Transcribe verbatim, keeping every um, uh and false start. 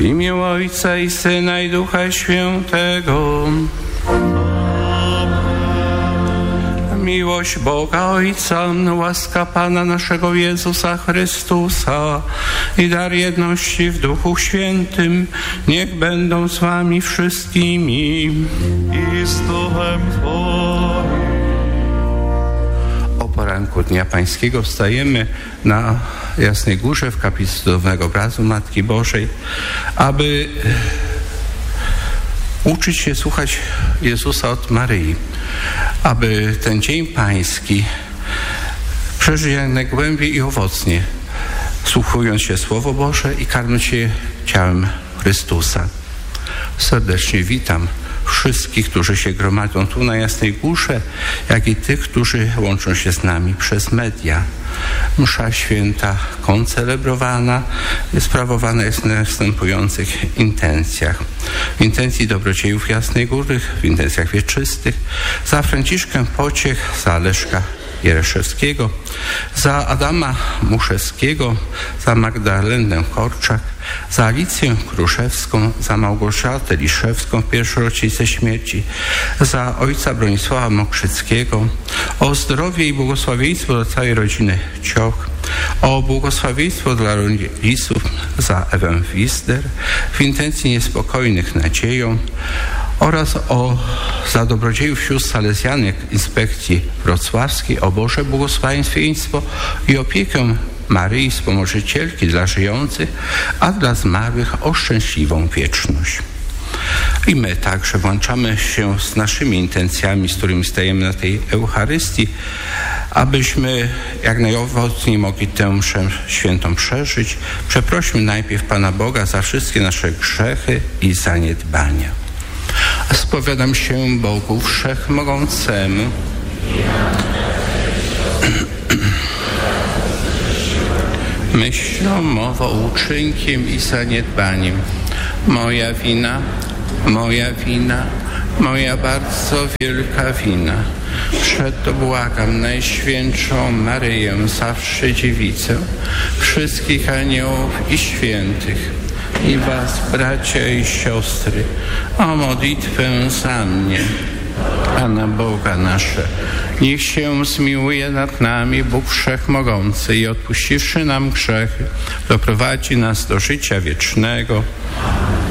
imię Ojca i Syna i Ducha Świętego. Miłość Boga Ojca, łaska Pana naszego Jezusa Chrystusa i dar jedności w Duchu Świętym niech będą z wami wszystkimi. I z Duchem Twoim. O poranku Dnia Pańskiego wstajemy na Jasnej Górze w kaplicy cudownego obrazu Matki Bożej, aby uczyć się słuchać Jezusa od Maryi, aby ten Dzień Pański przeżyć jak najgłębiej i owocnie, słuchując się Słowo Boże i karmić się ciałem Chrystusa. Serdecznie witam wszystkich, którzy się gromadzą tu na Jasnej Górze, jak i tych, którzy łączą się z nami przez media. Msza święta koncelebrowana, sprawowana jest na następujących intencjach. W intencji dobrodziejów Jasnej Góry, w intencjach wieczystych, za Franciszkę Pociech, za Leszka Jereszewskiego, za Adama Muszewskiego, za Magdalenę Korczak, za Alicję Kruszewską, za Małgorzatę Liszewską w pierwszą rocznicę śmierci, za ojca Bronisława Mokrzyckiego, o zdrowie i błogosławieństwo dla całej rodziny Cioch, o błogosławieństwo dla rodziców za Ewę Wisder, w intencji niespokojnych nadzieją, oraz o za dobrodziejów sióstr salezjanek Inspekcji Wrocławskiej, o Boże błogosławieństwo i opiekę Maryi Wspomożycielki dla żyjących, a dla zmarłych o szczęśliwą wieczność. I my także włączamy się z naszymi intencjami, z którymi stajemy na tej Eucharystii, abyśmy jak najowocniej mogli tę mszę świętą przeżyć. Przeprośmy najpierw Pana Boga za wszystkie nasze grzechy i zaniedbania. Spowiadam się Bogu Wszechmogącemu, myślą, mową, uczynkiem i zaniedbaniem. Moja wina, moja wina, moja bardzo wielka wina. Przeto błagam Najświętszą Maryję, zawsze Dziewicę, wszystkich aniołów i świętych, i was, bracia i siostry, o modlitwę za mnie. Pana Boga nasze, niech się zmiłuje nad nami Bóg Wszechmogący i odpuściwszy nam grzechy, doprowadzi nas do życia wiecznego.